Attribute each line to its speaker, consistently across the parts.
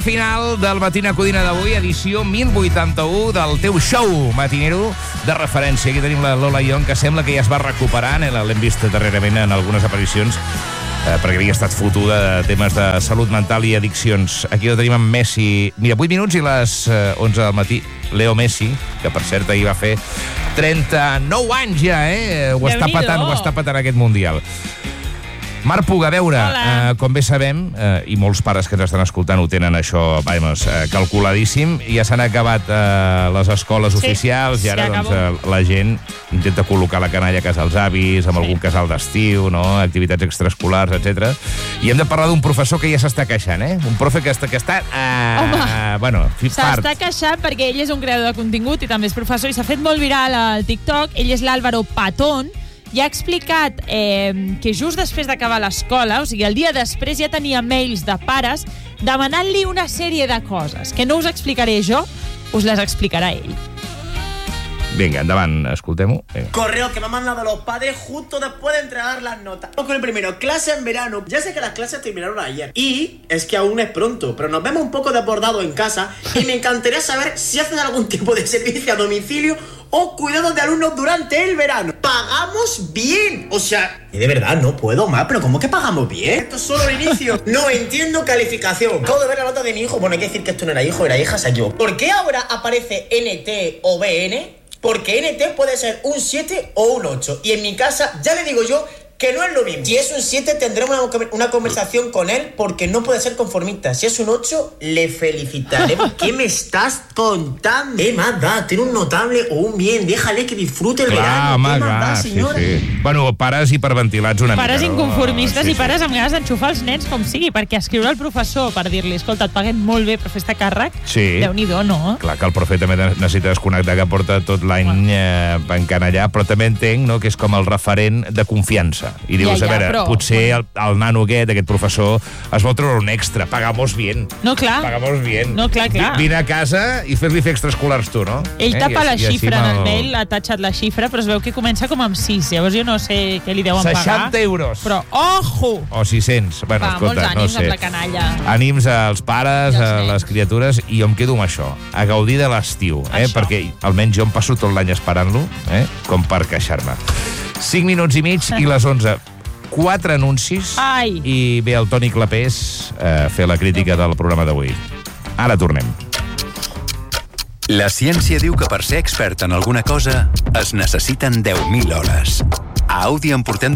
Speaker 1: final del Matina Codina d'avui, edició 1081 del teu show matinero de referència. Aquí tenim la Lola Young, que sembla que ja es va recuperant, l'hem vist darrerament en algunes aparicions, perquè havia estat fotuda de temes de salut mental i addiccions. Aquí ho tenim amb Messi. Mira, 8 minuts i les 11 del matí. Leo Messi, que per cert ahir va fer 39 anys ja, Ho està patant aquest Mundial. Mar Puga, a veure, com bé sabem, i molts pares que ens estan escoltant ho tenen això, calculadíssim, ja s'han acabat les escoles oficials i ara la gent intenta col·locar la canalla a casa dels avis, amb algun casal d'estiu, activitats extraescolars, etc. I hem de parlar d'un professor que ja s'està queixant, un profe que està
Speaker 2: s'està queixant perquè ell és un creador de contingut i també és professor i s'ha fet molt viral al TikTok. Ell és l'Álvaro Patón, i ha explicat que just després d'acabar l'escola, o sigui, el dia després ja tenia mails de pares demanant-li una sèrie de coses, que no us explicaré jo, us les explicarà ell.
Speaker 1: Venga, endavant, escoltem-ho.
Speaker 3: Correo que me han mandado los padres justo después de entregar las notas. Vamos con el primero, clase en verano. Ya sé que las clases terminaron ayer y es que aún es pronto, pero nos vemos un poco desbordados en casa y me encantaría saber si haces algún tipo de servicio a domicilio o cuidados de alumnos durante el verano. ¡Pagamos bien! O sea, de verdad, no puedo más, pero ¿cómo que pagamos bien? Esto es solo el inicio. No entiendo calificación. Acabo de ver la nota de mi hijo. Bueno, hay que decir que esto no era hijo, era hija, se equivocó. ¿Por qué ahora aparece NT o BN? Porque NT puede ser un 7 o un 8. Y en mi casa, ya le digo yo, que no es lo mismo. Si es un 7, tendremos una conversación con él porque no puede ser conformista. Si es un 8, le felicitaremos. ¿Qué me estás contando? Más da, tiene un notable o un bien. Déjale que disfrute el verano.
Speaker 1: Home, clar, sí. Bueno, pares hiperventilats una mica.
Speaker 2: Pares inconformistes i pares amb ganes d'enxufar els nens com sigui, perquè escriure al professor per dir-li, escolta, et paguem molt bé per fer este càrrec, Déu-n'hi-do, no?
Speaker 1: Clar que el profe també necessita desconnectar, que porta tot l'any encanallar, però també entenc que és com el referent de confiança. I dius, a veure, potser el nano aquest professor, es vol treure un extra. Pagamos bien.
Speaker 2: No, clar.
Speaker 1: Pagamos bien.
Speaker 2: No, clar.
Speaker 1: Vine a casa i fer-li fer extraescolars tu, no?
Speaker 2: Ell tapa la xifra en el mail, ha tatxat la xifra, però es veu que comença com amb 6. Llavors jo no sé què li deuen pagar.
Speaker 1: 60 euros.
Speaker 2: Però, ojo!
Speaker 1: O 600. Bueno, escolta, no sé.
Speaker 2: Molts ànims amb la canalla.
Speaker 1: Ànims als pares, a les criatures, i jo em quedo amb això, a gaudir de l'estiu, perquè almenys jo em passo tot l'any esperant-lo, com per queixar-me. 5 minuts i mig i les 11. 4 anuncis i ve el Toni Clapés a fer la crítica del programa d'avui. Ara tornem.
Speaker 4: La ciència diu que per ser expert en alguna cosa es necessiten 10.000 hores. A Audi en portem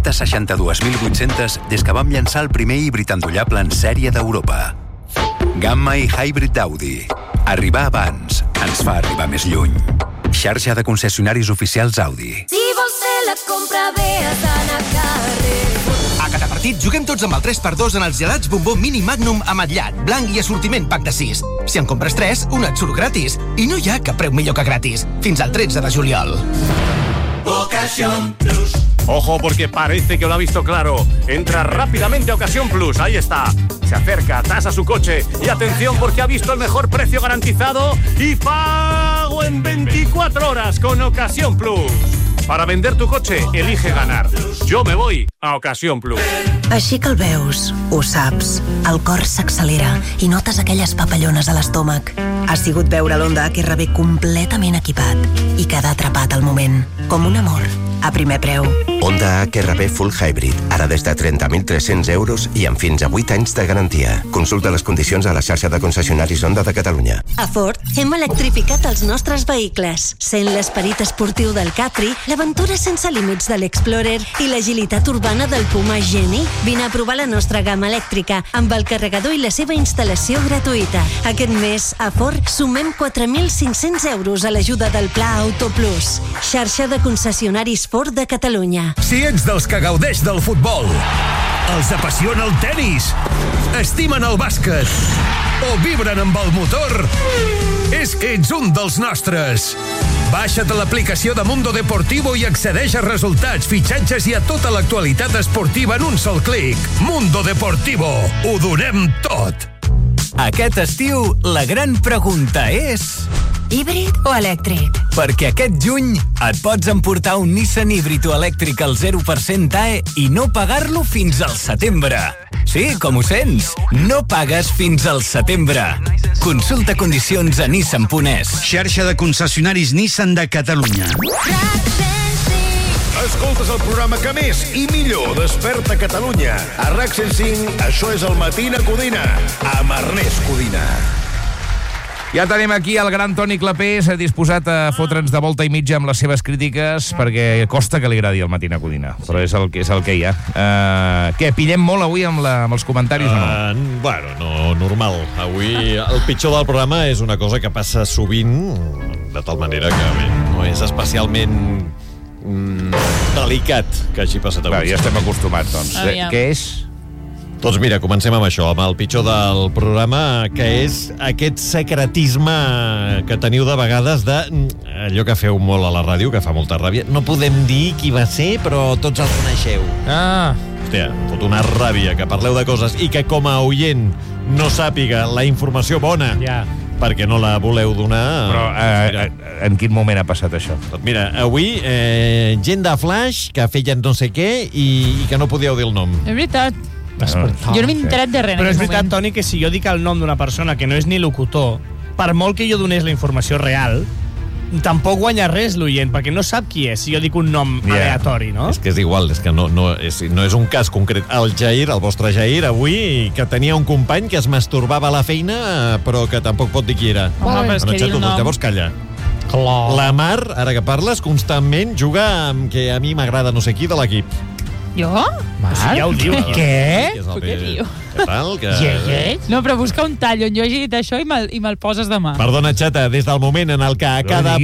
Speaker 4: 262.800 des que vam llançar el primer híbrid endollable en sèrie d'Europa. Gamma i Hybrid d'Audi. Arribar abans ens fa arribar més lluny. Xarxa de concessionaris oficials Audi.
Speaker 5: Si vols fer la compra bé has d'anar a carrer.
Speaker 6: A cada partit juguem tots amb el 3x2 en els gelats Bombó Mini Magnum ametllat, blanc i assortiment pack de 6. Si en compres 3, un et surt gratis. I no hi ha cap preu millor que gratis. Fins al 13 de juliol.
Speaker 7: Ocasión Plus. Ojo, porque parece que lo ha visto claro. Entra rápidamente a Ocasión Plus. Ahí está. Se acerca, tasa su coche. Y atención, porque ha visto el mejor precio garantizado y pago en 24 horas con Ocasión Plus. Para vender tu coche, elige ganar. Yo me voy a Ocasión Plus.
Speaker 8: Així que el veus, ho saps. El cor s'accelera i notes aquelles papallones a l'estómac. Ha sigut veure l'Honda HR-V completament equipat i quedar atrapat al moment, com un amor, a primer preu.
Speaker 9: Honda HR-V Full Hybrid, ara des de 30.300 euros i amb fins a 8 anys de garantia. Consulta les condicions a la xarxa de concessionaris Honda de Catalunya.
Speaker 10: A Ford hem electrificat els nostres vehicles, sent l'esperit esportiu del Capri, l'aventura sense límits de l'Explorer i l'agilitat urbana del Puma Geni. Vine a provar la nostra gamma elèctrica amb el carregador i la seva instal·lació gratuïta. Aquest mes, a Ford, sumem 4.500 euros a l'ajuda del Pla Auto Plus. Xarxa de concessionaris Ford de Catalunya.
Speaker 11: Si ets dels que gaudeix del futbol, els apassiona el tenis, estimen el bàsquet o vibren amb el motor, és que ets un dels nostres. Baixa't l'aplicació de Mundo Deportivo i accedeix a resultats, fitxatges i a tota l'actualitat esportiva en un sol clic. Mundo Deportivo. Ho donem tot.
Speaker 12: Aquest estiu, la gran pregunta és...
Speaker 8: híbrid o elèctric?
Speaker 12: Perquè aquest juny et pots emportar un Nissan híbrid o elèctric al 0% AE i no pagar-lo fins al setembre. Sí, com ho sents. No pagues fins al setembre. Consulta condicions a Nissan.es.
Speaker 13: Xarxa de concessionaris Nissan de Catalunya.
Speaker 11: Escoltes el programa que més i millor desperta Catalunya. A RAC 105, això és el Matina Codina, amb Ernest Codina.
Speaker 1: Ja tenim aquí el gran Toni Clapés, disposat a fotre'ns de volta i mitja amb les seves crítiques, perquè costa que li agradi el Matina Codina, però és el que hi ha. Què, pillem molt avui amb els comentaris o no?
Speaker 14: Bueno, no, normal. Avui el pitjor del programa és una cosa que passa sovint, de tal manera que bé, no és especialment delicat que hagi passat avui.
Speaker 1: Ja estem acostumats, doncs. Què és?
Speaker 14: Doncs mira, comencem amb això, amb el pitjor del programa, que és aquest secretisme que teniu de vegades de allò que feu molt a la ràdio, que fa molta ràbia. No podem dir qui va ser, però tots el coneixeu. Hòstia, fot una ràbia que parleu de coses i que com a oient no sàpiga la informació bona perquè no la voleu donar.
Speaker 1: Però en quin moment ha passat això?
Speaker 14: Doncs mira, avui gent de Flash que feien no sé què i que no podíeu dir el nom.
Speaker 2: És veritat. Jo no m'he enterat de res.
Speaker 15: Però és veritat, Toni, que si jo dic el nom d'una persona que no és ni locutor, per molt que jo donés la informació real, tampoc guanya res l'oient, perquè no sap qui és si jo dic un nom aleatori, no?
Speaker 14: És que és igual, és que no és un cas concret. El Jair, el vostre Jair, avui, que tenia un company que es masturbava a la feina, però que tampoc pot dir qui era.
Speaker 2: Home, però és que dir el nom...
Speaker 14: Llavors calla. La Mar, ara que parles, constantment juga amb que a mi m'agrada no sé qui de l'equip.
Speaker 2: Jo?
Speaker 15: Sí, ja ho diu.
Speaker 2: Què?
Speaker 14: Què diu? Què tal?
Speaker 2: No, però busca un tall on jo hagi dit això i me'l poses demà.
Speaker 14: Perdona, xata, des del moment en el que a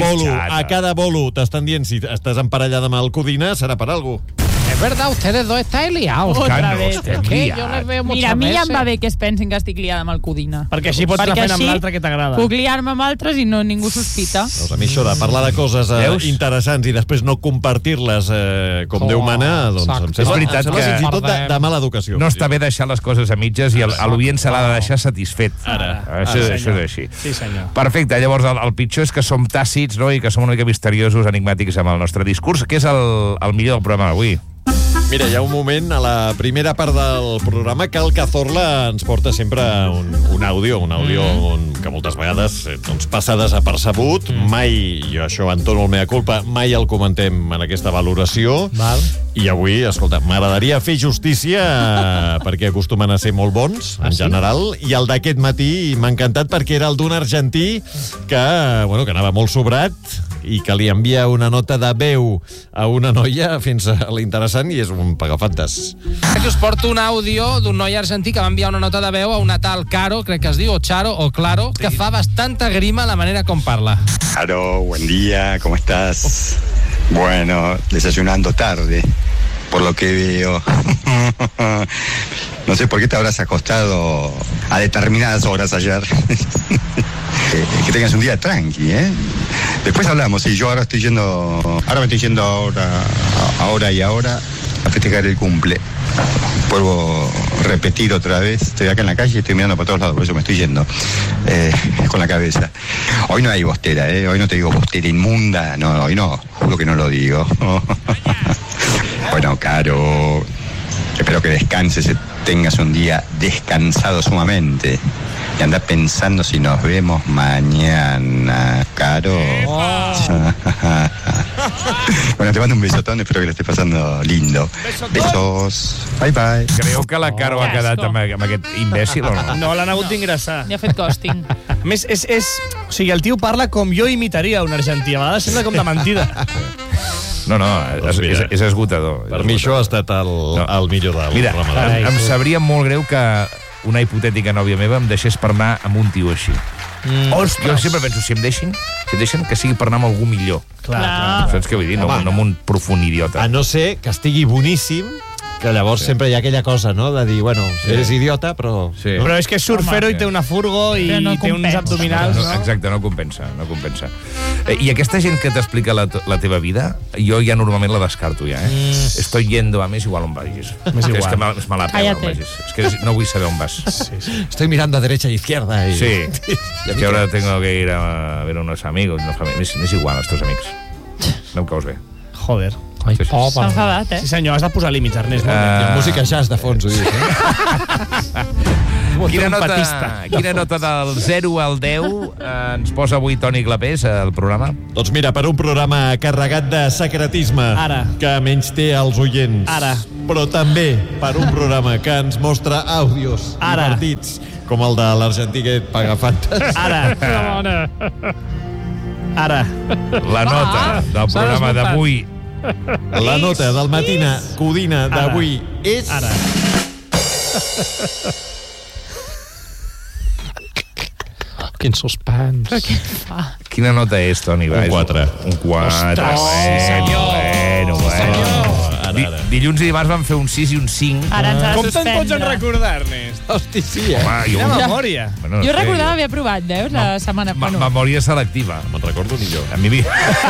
Speaker 14: cada bolo t'estan dient si estàs emparellada amb el Codina, serà per algo.
Speaker 16: Es verdad, ustedes dos estáis liados.
Speaker 2: Otra vez.
Speaker 16: Es que yo les veo muchas
Speaker 2: Mira, a mi ja
Speaker 16: veces.
Speaker 2: em va bé que es pensin que estic liada amb el Codina.
Speaker 15: Perquè així pots anar fent amb l'altre que t'agrada.
Speaker 2: Puc liar-me amb altres i no ningú sospita.
Speaker 14: Doncs a mi això de parlar de coses interessants i després no compartir-les com Déu mana, doncs em sembla,
Speaker 1: és veritat que
Speaker 14: fins i tot de mala educació.
Speaker 1: No està bé deixar les coses a mitges i a l'oient se l'ha de deixar satisfet. Això és així.
Speaker 15: Sí, senyor.
Speaker 1: Perfecte, llavors el pitjor és que som tàcits, no?, i que som una mica misteriosos, enigmàtics amb el nostre discurs, que és el millor del programa d'avui.
Speaker 14: Mira, hi ha un moment a la primera part del programa que el Cazorla ens porta sempre un àudio que moltes vegades doncs, passa desapercebut, mai, jo això entono el mea culpa, mai el comentem en aquesta valoració. I avui, escolta, m'agradaria fer justícia perquè acostumen a ser molt bons, en general, i el d'aquest matí m'ha encantat perquè era el d'un argentí que anava molt sobrat i que li envia una nota de veu a una noia fins a l'interessant i és un pagafantes.
Speaker 16: Aquí us porto un àudio d'un noi argentí que va enviar una nota de veu a una tal Caro, crec que es diu, o Charo, o Claro, que fa bastanta grima la manera com parla.
Speaker 17: Caro, buen día, ¿cómo estás? Bueno, desayunando tarde, por lo que veo. No sé por qué te habrás acostado a determinadas horas ayer. Que tengas un día tranqui, ¿eh? Después hablamos, y yo ahora me estoy yendo ahora a festejar el cumple. Vuelvo a repetir otra vez, estoy acá en la calle y estoy mirando para todos lados, por eso me estoy yendo con la cabeza. Hoy no hay bostera, hoy no te digo bostera inmunda, no, hoy no, juro que no lo digo. Bueno, Caro, espero que descanses, tengas un día descansado sumamente. Y anda pensando si nos vemos mañana, Caro. Bueno, te mando un besotón, espero que lo estés pasando lindo. Besos. Bye, bye.
Speaker 1: Creu que la Caro ha quedat amb aquest imbècil o no?
Speaker 15: No, l'han hagut d'ingressar.
Speaker 2: Li ha fet costing.
Speaker 15: Més, o sigui, el tio parla com jo imitaria un argentí. A vegades sembla com de mentida.
Speaker 1: No, és esgotador.
Speaker 14: Per mi això ha estat el millor del programa.
Speaker 1: Mira, em sabria molt greu que una hipotètica nòvia meva em deixés per anar amb un tio així. Jo sempre penso, si em deixen, que sigui per anar amb algú millor.
Speaker 2: Clar.
Speaker 1: Saps què vull dir? No amb un profund idiota.
Speaker 14: A no ser que estigui boníssim, que llavors sempre hi ha aquella cosa, no?, de dir, bueno, eres idiota, però...
Speaker 15: Però és que és surfero i té una furgo i té uns abdominals, no?
Speaker 1: Exacte, no compensa. I aquesta gent que t'explica la teva vida, jo ja normalment la descarto, ja, Estoy yendo a més igual on vagis. És que és mala pena on vagis. És que no vull saber on vas.
Speaker 14: Estoy mirando a derecha e izquierda.
Speaker 1: Sí, que ahora tengo que ir a ver unos amigos. M'és igual, els teus amics. No em caus bé.
Speaker 15: Joder. Ai,
Speaker 1: Sí, sí.
Speaker 2: S'ha enfadat,
Speaker 15: Sí, senyor, has de posar límits, Ernest. Molt bé.
Speaker 14: I amb música jazz de fons, ho dic.
Speaker 1: Quina nota del 0 al 10 ens posa avui Toni Clapés al programa?
Speaker 14: Doncs mira, per un programa carregat de secretisme
Speaker 15: Ara.
Speaker 14: que menys té els oients.
Speaker 15: Ara.
Speaker 14: Però també per un programa que ens mostra àudios
Speaker 15: Ara.
Speaker 14: divertits, com el de l'argentí que paga fantes.
Speaker 15: Ara. Ara.
Speaker 1: La nota del programa d'avui.
Speaker 14: La nota del Matina Codina d'avui és...
Speaker 15: Ara.
Speaker 16: Quin suspens.
Speaker 2: Què fa?
Speaker 1: Quina nota és, Toni?
Speaker 14: Un 4.
Speaker 1: Un 4.
Speaker 15: Ostres, senyor.
Speaker 1: Bueno. Dilluns i dimarts van fer un 6 i un 5.
Speaker 2: Ara ens ha de
Speaker 15: Com te'n pots en
Speaker 2: suspendre.
Speaker 15: recordar, Ernest?
Speaker 14: Hosti, sí,
Speaker 1: Home,
Speaker 15: Quina memòria.
Speaker 1: Bueno,
Speaker 2: Jo recordava haver provat, veus, la setmana...
Speaker 1: Memòria selectiva.
Speaker 14: Me'n recordo ni jo.
Speaker 1: A mi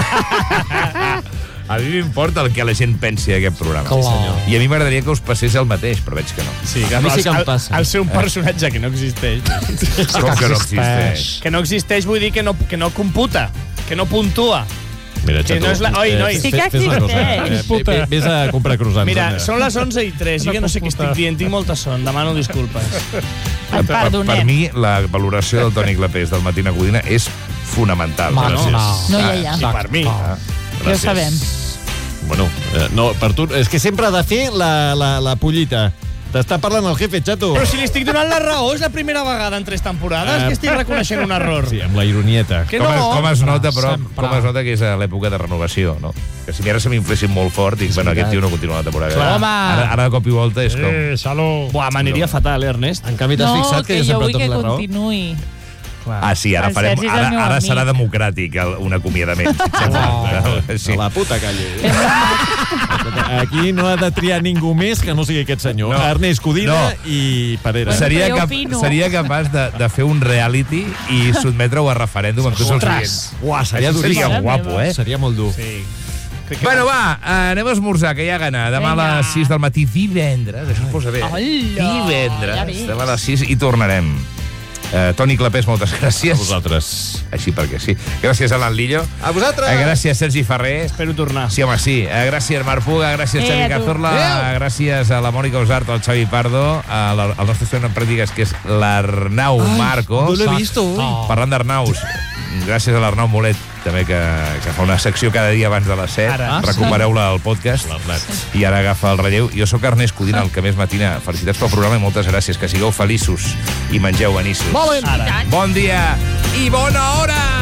Speaker 1: a mi m'importa el que la gent pensi d'aquest programa.
Speaker 16: Sí, senyor.
Speaker 1: I a mi m'agradaria que us passés el mateix, però veig que no.
Speaker 15: Sí,
Speaker 16: A mi sí que em passa.
Speaker 15: El ser un personatge que no existeix.
Speaker 1: Com que no existeix?
Speaker 15: Que no existeix vull dir que no computa, que no puntua.
Speaker 14: Mira,
Speaker 15: Que no és la... Oi, noi.
Speaker 2: Sí que existeix.
Speaker 14: Vés a comprar croissants.
Speaker 15: Mira, són les 11:03. Jo ja no sé què estic dient, tinc molta son. Demano disculpes.
Speaker 2: Et
Speaker 1: Per
Speaker 2: perdonem.
Speaker 1: mi, la valoració del Toni Clapés del Matina Codina és fonamental.
Speaker 2: No hi ha.
Speaker 15: I per mi.
Speaker 2: Ja ho sabem.
Speaker 14: Bueno, no, per tu... És que sempre ha de fer la pollita. T'està parlant el jefe, xato.
Speaker 15: Però si li estic donant la raó, és la primera vegada en 3 temporades que estic reconeixent un error.
Speaker 14: Sí, amb la ironieta.
Speaker 15: Que
Speaker 1: Com
Speaker 15: no.
Speaker 1: es nota, però,
Speaker 16: Sempre.
Speaker 1: com es nota que és a l'època de renovació, no? Que si ara se m'inflessin molt fort, dic, bueno, aquest tio no continua la temporada.
Speaker 15: Clar. Home!
Speaker 1: Ara de cop i volta és com...
Speaker 16: Salut.
Speaker 15: Buah, m'aniria fatal, Ernest.
Speaker 14: En canvi, t'has
Speaker 2: No,
Speaker 14: fixat que
Speaker 2: que
Speaker 14: jo
Speaker 2: jo
Speaker 14: sempre
Speaker 2: vull
Speaker 14: et
Speaker 2: que
Speaker 14: dono la raó?
Speaker 2: continuï.
Speaker 1: Ah, sí, ara
Speaker 2: El Sergi és el meu
Speaker 1: ara
Speaker 2: amic.
Speaker 1: serà democràtic un acomiadament. Sí.
Speaker 14: A la puta calle. Aquí no ha de triar ningú més que no sigui aquest senyor.
Speaker 1: No.
Speaker 14: Ernest Codina
Speaker 1: No.
Speaker 14: i Parera.
Speaker 2: Seria- opino.
Speaker 1: Seria capaç de fer un reality i sotmetre-ho a referèndum amb tots els oients.
Speaker 14: Uah, seria
Speaker 1: Això
Speaker 14: duríssim.
Speaker 1: seria guapo, eh?
Speaker 14: Seria molt dur.
Speaker 15: Sí.
Speaker 1: Bueno, va, anem a esmorzar, que ja gana. Demà a les 6 del matí, divendres, això es posa bé.
Speaker 2: Hola,
Speaker 1: Divendres,
Speaker 2: ja ves.
Speaker 1: demà a les 6 i tornarem. Toni Clapés, moltes gràcies.
Speaker 14: A vosaltres.
Speaker 1: Així perquè sí. Gràcies, Alan Lillo.
Speaker 14: A vosaltres.
Speaker 1: Gràcies, Sergi Ferrer.
Speaker 15: Espero tornar.
Speaker 1: Sí, home, sí. Gràcies, Marc Puga. Gràcies, Xavi
Speaker 2: a tu.
Speaker 1: Cazorla. Gràcies a la Mònica Usart, al Xavi Pardo, al nostre estudiant en pràctiques, que és l'Arnau Marcos.
Speaker 14: no l'he vist, ui.
Speaker 1: Parlant d'Arnaus, gràcies a l'Arnau Molet, també, que fa una secció cada dia abans de les 7.
Speaker 15: Ara.
Speaker 1: Recupereu-la al podcast. I ara agafa el relleu. Jo sóc Ernest Codina, el que més matina. Felicitats pel programa i moltes gràcies. Que sigueu feliços i mengeu anissos.
Speaker 16: Molt bé.
Speaker 15: Ara.
Speaker 1: Bon dia i bona hora!